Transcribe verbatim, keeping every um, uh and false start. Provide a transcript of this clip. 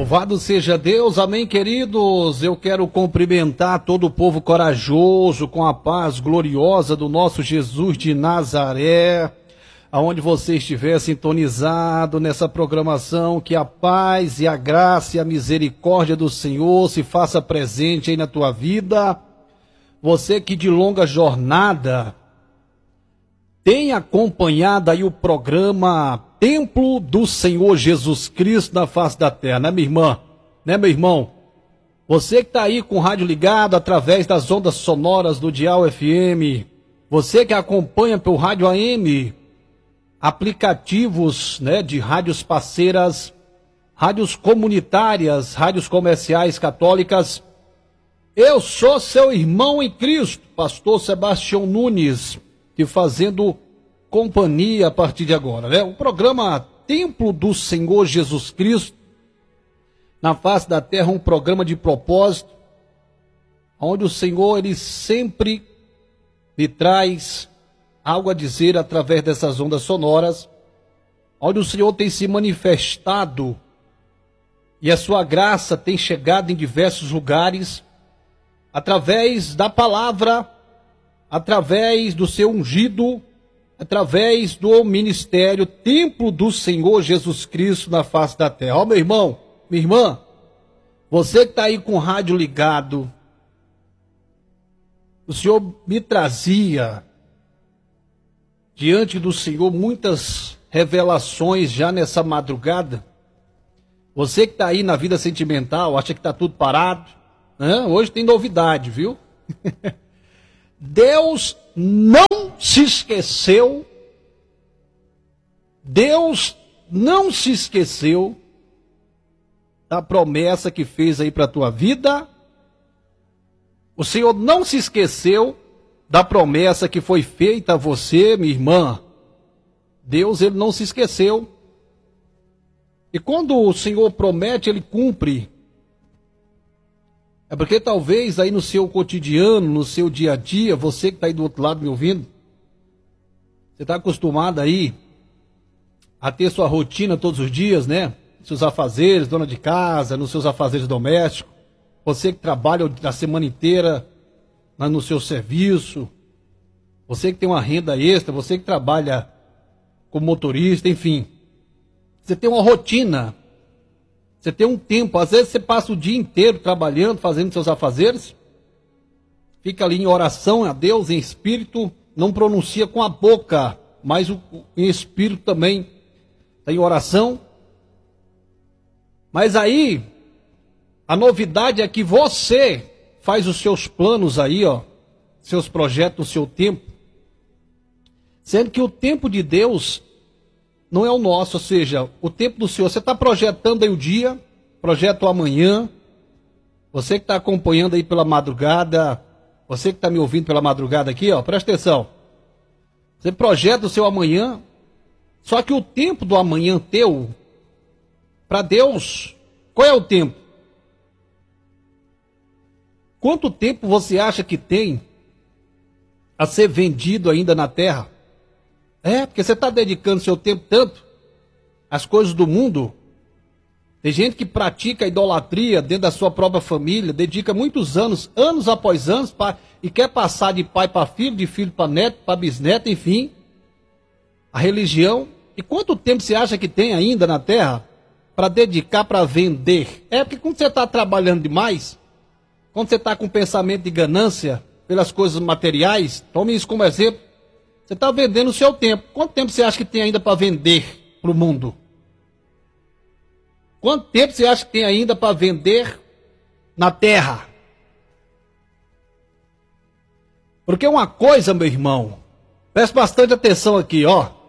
Louvado seja Deus, amém, queridos. Eu quero cumprimentar todo o povo corajoso com a paz gloriosa do nosso Jesus de Nazaré, aonde você estiver sintonizado nessa programação, que a paz e a graça e a misericórdia do Senhor se faça presente aí na tua vida. Você que de longa jornada tem acompanhado aí o programa Templo do Senhor Jesus Cristo na face da terra, né, minha irmã? Né, meu irmão? Você que está aí com o rádio ligado através das ondas sonoras do Dial F M, você que acompanha pelo rádio A M, aplicativos, né, de rádios parceiras, rádios comunitárias, rádios comerciais católicas, eu sou seu irmão em Cristo, pastor Sebastião Nunes, te fazendo companhia a partir de agora, né? O programa Templo do Senhor Jesus Cristo na face da terra, um programa de propósito, onde o Senhor, ele sempre lhe traz algo a dizer através dessas ondas sonoras, onde o Senhor tem se manifestado e a sua graça tem chegado em diversos lugares, através da palavra, através do seu ungido, através do ministério Templo do Senhor Jesus Cristo na face da terra. Ó, meu irmão, minha irmã, você que está aí com o rádio ligado, o Senhor me trazia diante do Senhor muitas revelações já nessa madrugada. Você que está aí na vida sentimental, acha que está tudo parado, né? Hoje tem novidade, viu? Deus não se esqueceu, Deus não se esqueceu da promessa que fez aí para a tua vida. O Senhor não se esqueceu da promessa que foi feita a você, minha irmã. Deus, ele não se esqueceu. E quando o Senhor promete, ele cumpre. É porque talvez aí no seu cotidiano, no seu dia a dia, você que está aí do outro lado me ouvindo, você está acostumado aí a ter sua rotina todos os dias, né? Seus afazeres, dona de casa, nos seus afazeres domésticos. Você que trabalha a semana inteira no seu serviço. Você que tem uma renda extra, você que trabalha como motorista, enfim. Você tem uma rotina. Você tem um tempo, às vezes você passa o dia inteiro trabalhando, fazendo seus afazeres, fica ali em oração a Deus, em espírito, não pronuncia com a boca, mas o, em espírito também está em oração. Mas aí, a novidade é que você faz os seus planos aí, ó, seus projetos no seu tempo, sendo que o tempo de Deus não é o nosso, ou seja, o tempo do Senhor. Você está projetando aí o dia, projeta o amanhã. Você que está acompanhando aí pela madrugada, você que está me ouvindo pela madrugada aqui, ó, presta atenção. Você projeta o seu amanhã, só que o tempo do amanhã teu, para Deus, qual é o tempo? Quanto tempo você acha que tem a ser vendido ainda na terra? É, porque você está dedicando seu tempo tanto às coisas do mundo. Tem gente que pratica idolatria dentro da sua própria família, dedica muitos anos, anos após anos, pra, e quer passar de pai para filho, de filho para neto, para bisneto, enfim, a religião. E quanto tempo você acha que tem ainda na terra para dedicar para vender? É, porque quando você está trabalhando demais, quando você está com pensamento de ganância pelas coisas materiais, tome isso como exemplo. Você está vendendo o seu tempo. Quanto tempo você acha que tem ainda para vender para o mundo? Quanto tempo você acha que tem ainda para vender na terra? Porque uma coisa, meu irmão, preste bastante atenção aqui, ó.